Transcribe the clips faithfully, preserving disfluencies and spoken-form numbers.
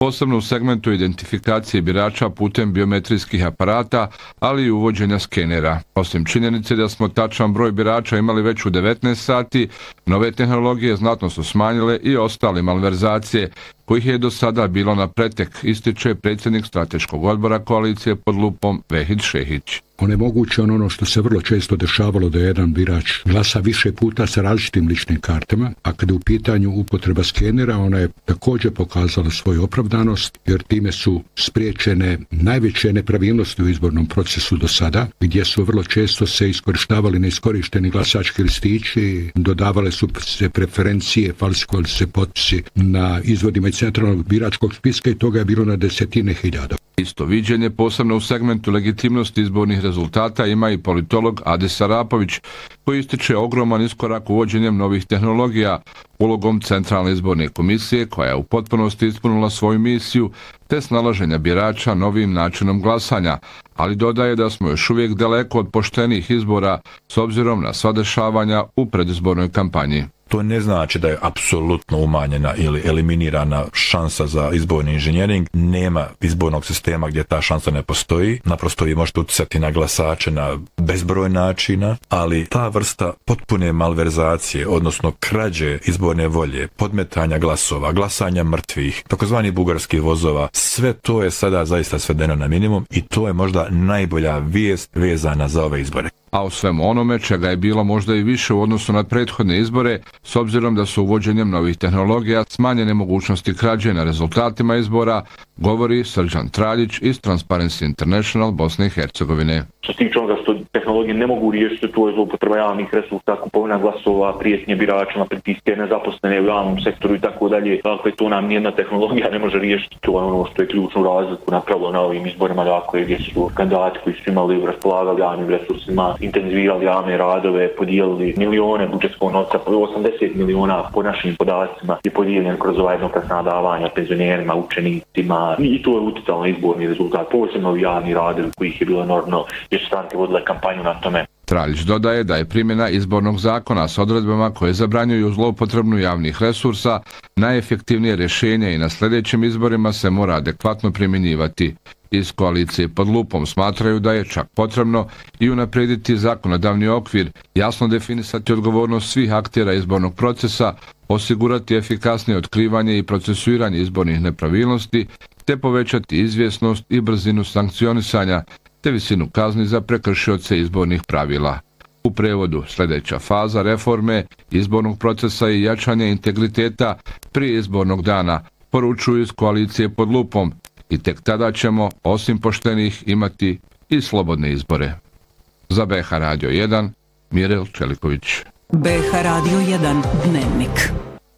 posebno u segmentu identifikacije birača putem biometrijskih aparata, ali i uvođenja skenera. Osim činjenice da smo tačan broj birača imali već u devetnaest sati, nove tehnologije znatno su smanjile i ostale malverzacije, kojih je do sada bilo na pretek, ističe predsjednik strateškog odbora koalicije pod lupom Vehid Šehić. Onemoguće ono što se vrlo često dešavalo da jedan birač glasa više puta sa različitim ličnim kartama, a kada u pitanju upotreba skenera, ona je također pokazala svoju opravdanost, jer time su spriječene najveće nepravilnosti u izbornom procesu do sada, gdje su vrlo često se iskorištavali neiskorišteni glasački listići, dodavale su se preferencije, falsifikovali se potpisi na izvodima i centralnog biračkog spiska i toga je bilo na desetine hiljada. Isto viđenje, posebno u segmentu legitimnosti izbornih rezultata, ima i politolog Adis Arapović, koji ističe ogroman iskorak uvođenjem novih tehnologija, ulogom Centralne izborne komisije, koja je u potpunosti ispunila svoju misiju, te snalaženja birača novim načinom glasanja, ali dodaje da smo još uvijek daleko od poštenih izbora s obzirom na sva dešavanja u predizbornoj kampanji. To ne znači da je apsolutno umanjena ili eliminirana šansa za izborni inženjering. Nema izbornog sistema gdje ta šansa ne postoji. Naprosto vi možete utjecati na glasače na bezbroj načina, ali ta vrsta potpune malverzacije, odnosno krađe izborne volje, podmetanja glasova, glasanja mrtvih, takozvani bugarski vozova, sve to je sada zaista svedeno na minimum i to je možda najbolja vijest vezana za ove izbore. A o svemu onome čega je bilo možda i više u odnosu na prethodne izbore, s obzirom da su uvođenjem novih tehnologija smanjene mogućnosti krađe na rezultatima izbora, govori Srđan Traljić iz Transparency International Bosne i Hercegovine. Što se tiče onoga što tehnologije ne mogu riješiti, to je zloupotreba javnih resursa, kupovina glasova, prijetnje biračima, pritiske nezaposlene u javnom sektoru i tako dalje. Dakle, to nam nijedna tehnologija ne može riješiti. To je ono što je ključnu razliku napravilo na ovim izborima, dakle, gdje su kandidati koji su imali raspolagali javnim resursima, intenzivirali javne radove, podijelili milione budžetskog novca, osamdeset miliona po našim podacima je podijeljen kroz ova jednokratna davanja penzionerima, učenicima i to je utjecalo na izborni rezultat, posebno javni radovi kojih je bilo enormno, jer su stranke vodile kampanju na tome. Traljić dodaje da je primjena izbornog zakona s odredbama koje zabranjuju zloupotrebu javnih resursa najefektivnije rješenje i na sljedećim izborima se mora adekvatno primjenjivati. Iz koalicije pod lupom smatraju da je čak potrebno i unaprijediti zakonodavni okvir, jasno definisati odgovornost svih aktera izbornog procesa, osigurati efikasnije otkrivanje i procesuiranje izbornih nepravilnosti, te povećati izvjesnost i brzinu sankcionisanja, te visinu kazni za prekršioce izbornih pravila. U prevodu, sljedeća faza reforme izbornog procesa i jačanje integriteta prije izbornog dana, poručuju iz koalicije pod lupom, i tek tada ćemo, osim poštenih, imati i slobodne izbore. Za B H Radio jedan, Mirel Čeliković. B H Radio jedan, Dnevnik.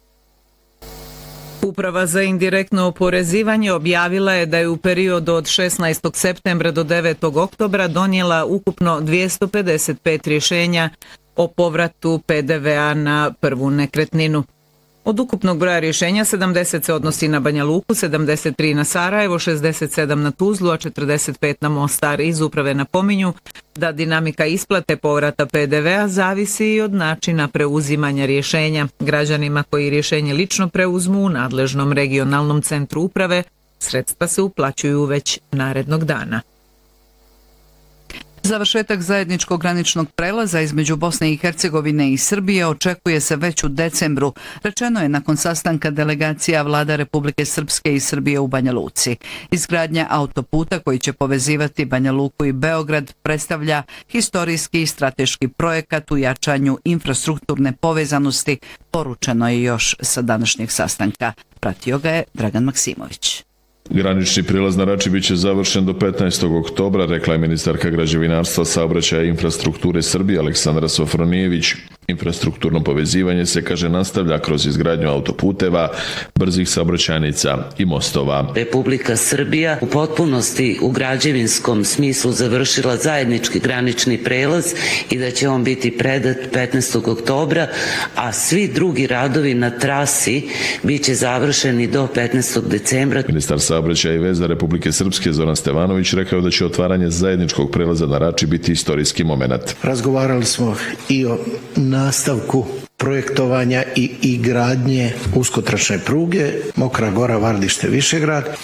Uprava za indirektno oporezivanje objavila je da je u periodu od šesnaestog septembra do devetog oktobra donijela ukupno dvjesto pedeset pet rješenja o povratu P D V A na prvu nekretninu. Od ukupnog broja rješenja sedamdeset se odnosi na Banja Luku, sedamdeset tri na Sarajevo, šezdeset sedam na Tuzlu, a četrdeset pet na Mostar. Iz uprave napominju da dinamika isplate povrata P D V A zavisi i od načina preuzimanja rješenja. Građanima koji rješenje lično preuzmu u nadležnom regionalnom centru uprave, sredstva se uplaćuju već narednog dana. Završetak zajedničkog graničnog prelaza između Bosne i Hercegovine i Srbije očekuje se već u decembru, rečeno je nakon sastanka delegacija vlada Republike Srpske i Srbije u Banja Luci. Izgradnja autoputa koji će povezivati Banja Luku i Beograd predstavlja historijski i strateški projekat u jačanju infrastrukturne povezanosti, poručeno je još sa današnjeg sastanka. Pratio ga je Dragan Maksimović. Granični prilaz na Rači biće završen do petnaestog oktobra, rekla je ministarka građevinarstva, saobraćaja i infrastrukture Srbije Aleksandra Sofronijević. Infrastrukturno povezivanje se, kaže, nastavlja kroz izgradnju autoputeva, brzih saobraćajnica i mostova. Republika Srbija u potpunosti u građevinskom smislu završila zajednički granični prelaz i da će on biti predat petnaestog oktobra, a svi drugi radovi na trasi biće završeni do petnaestog decembra. Ministar saobraćaja i veza Republike Srpske Zoran Stevanović rekao da će otvaranje zajedničkog prelaza na Rači biti istorijski moment. Razgovarali smo i o nastavku projektovanja i, i gradnje uskotračne pruge Mokra Gora, Vardište, Višegrad.